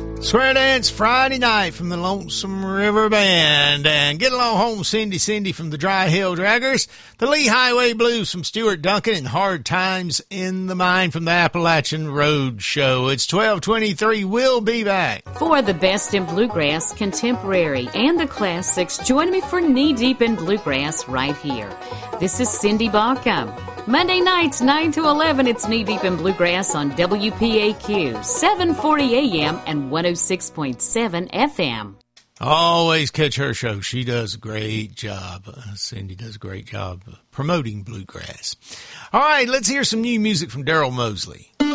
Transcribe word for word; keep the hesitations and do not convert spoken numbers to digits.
Square Dance Friday night from the Lonesome River Band. And Get Along Home, Cindy, Cindy from the Dry Hill Draggers. The Lee Highway Blues from Stuart Duncan. And Hard Times in the Mind from the Appalachian Road Show. It's twelve twenty-three. We'll be back. For the best in bluegrass, contemporary, and the classics, join me for Knee Deep in Bluegrass right here. This is Cindy Baucom. Monday nights, nine to eleven, it's Knee Deep in Bluegrass on W P A Q, seven forty A M and one oh six point seven F M. Always catch her show. She does a great job. Uh, Cindy does a great job promoting bluegrass. All right, let's hear some new music from Daryl Mosley.